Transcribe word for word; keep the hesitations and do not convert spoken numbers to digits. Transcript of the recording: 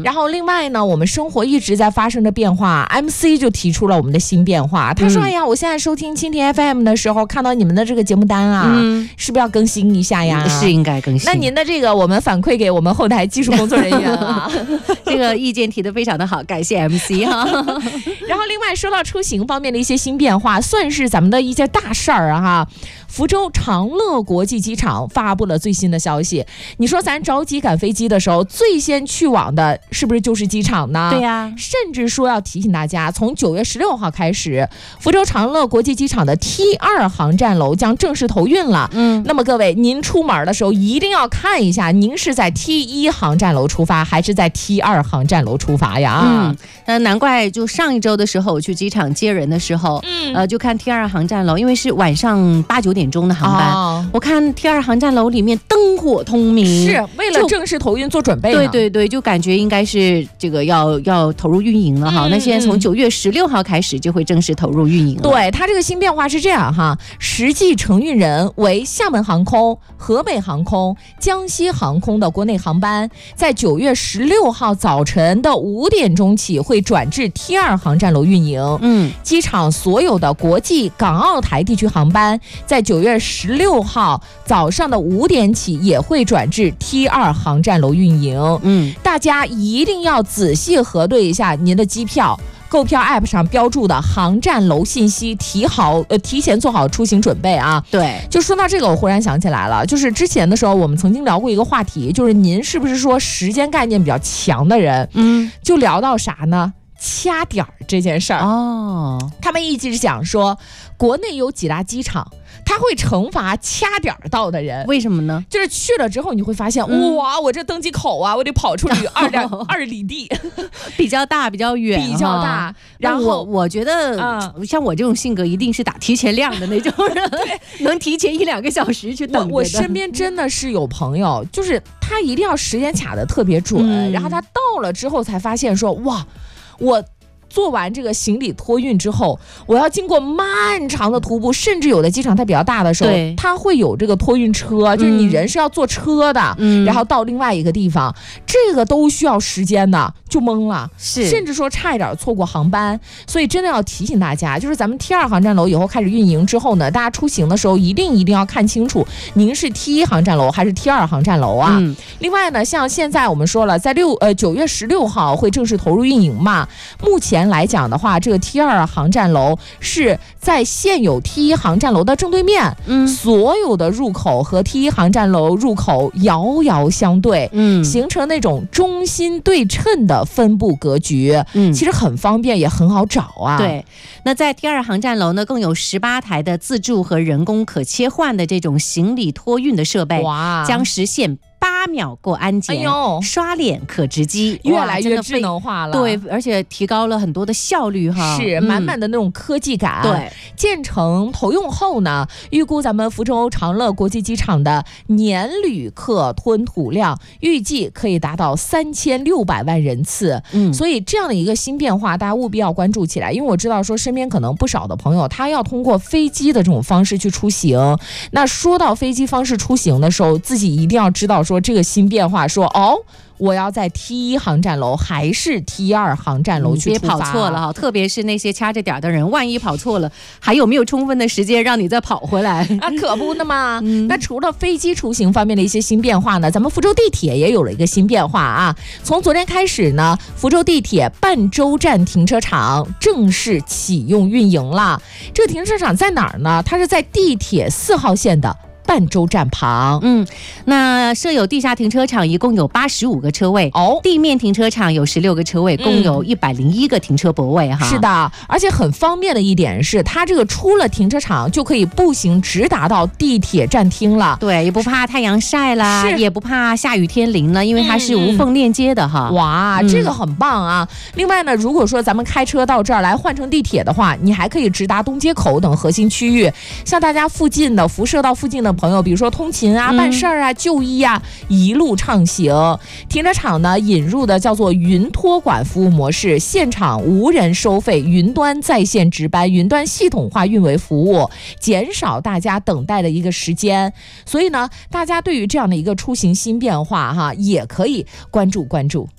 然后另外呢，我们生活一直在发生着变化 ，M C 就提出了我们的新变化。他说：“嗯、哎呀，我现在收听蜻蜓 F M 的时候，看到你们的这个节目单啊，嗯、是不是要更新一下呀？ 是应该更新。 那您的这个我们反馈给我们后台技术工作人员啊， 这个意见提得非常的好，感谢 M C 哈。 然后另外说到出行方面的一些新变化，算是咱们的一件大事儿啊哈。福州长乐国际机场发布了最新的消息，你说咱着急赶飞机的时候，最先去往的是不是就是机场呢？ 对呀、啊， 甚至说要提醒大家，从九月十六号开始，福州长乐国际机场的 T 二航站楼将正式投运了。嗯，那么各位，您出门的时候一定要看一下，您是在 T 一航站楼出发，还是在 T 二航站楼出发呀？ 嗯，那难怪就上一周的时候，我去机场接人的时候，嗯，呃，就看 T 二航站楼，因为是晚上八九点钟的航班，哦、我看 T 二航站楼里面灯火通明， 是为了正式投运做准备。 对对对，就感觉应该是这个要要投入运营了哈。嗯、那现在从九月十六号开始就会正式投入运营了。 对，它这个新变化是这样哈，实际承运人为厦门航空、河北航空、江西航空的国内航班，在九月十六号早晨的五点钟起会转至 T 二航站楼运营。嗯，机场所有的国际、港澳台地区航班，在九月十六号早上的五点起也会转至 T 二航站楼运营。嗯，大家一定要仔细核对一下您的机票。购票 App 上标注的航站楼信息，提好呃提前做好出行准备啊。 对， 就说到这个，我忽然想起来了，就是之前的时候我们曾经聊过一个话题，就是您是不是说时间概念比较强的人？嗯，就聊到啥呢？掐点儿这件事儿哦，他们一直讲说，国内有几大机场，他会惩罚掐点儿到的人。 为什么呢？ 就是去了之后，你会发现，嗯、哇，我这登机口啊，我得跑出去二两二里地， 比较大，比较远， 比较大。然后我我觉得、嗯，像我这种性格，一定是打提前量的那种人，能提前一两个小时去等。 我, 我身边真的是有朋友，就是他一定要时间卡得特别准，嗯、然后他到了之后才发现说，哇。我做完这个行李托运之后，我要经过漫长的徒步，甚至有的机场它比较大的时候，它会有这个托运车，就是你人是要坐车的，嗯、然后到另外一个地方，这个都需要时间的，就懵了， 是， 甚至说差一点错过航班。所以真的要提醒大家，就是咱们 T 二航站楼以后开始运营之后呢，大家出行的时候一定一定要看清楚，您是 T 一航站楼还是 T 二航站楼啊？嗯、另外呢，像现在我们说了，在六呃九月十六号会正式投入运营嘛，目前来讲的话，这个 T 二航站楼是在现有 T 一航站楼的正对面，嗯，所有的入口和 T 一航站楼入口遥遥相对，嗯，形成那种中心对称的分布格局，嗯，其实很方便，也很好找啊。 对，那在 T 二航站楼呢，更有十八台的自助和人工可切换的这种行李托运的设备，哇，将实现八秒过安检，哎呦，刷脸可值机， 越来越智能化了。 对，而且提高了很多的效率哈， 是满满的那种科技感。嗯、对，建成投用后呢，预估咱们福州长乐国际机场的年旅客吞吐量预计可以达到三千六百万人次。嗯，所以这样的一个新变化，大家务必要关注起来，因为我知道说身边可能不少的朋友，他要通过飞机的这种方式去出行。那说到飞机方式出行的时候，自己一定要知道说这个新变化，说哦，我要在 T 一航站楼还是 T 二航站楼去出发， 别跑错了哈！特别是那些掐着点的人，万一跑错了，还有没有充分的时间让你再跑回来？ 啊，可不呢嘛！嗯、那除了飞机出行方面的一些新变化呢，咱们福州地铁也有了一个新变化啊！从昨天开始呢，福州地铁半洲站停车场正式启用运营了。这个停车场在哪儿呢？它是在地铁四号线的半洲站旁。 嗯，那设有地下停车场，一共有八十五个车位哦，地面停车场有十六个车位，共有一百零一个停车泊位哈。 是的，而且很方便的一点是，它这个出了停车场就可以步行直达到地铁站厅了。 对，也不怕太阳晒啦，也不怕下雨天淋了，因为它是无缝链接的哈。 嗯、哇，这个很棒啊！嗯、另外呢，如果说咱们开车到这儿来换乘地铁的话，你还可以直达东街口等核心区域，像大家附近的辐射到附近的朋友，比如说通勤啊、办事儿啊、就医啊，一路畅行。停车场呢引入的叫做云托管服务模式，现场无人收费，云端在线值班，云端系统化运维服务，减少大家等待的一个时间。所以呢，大家对于这样的一个出行新变化哈，也可以关注关注。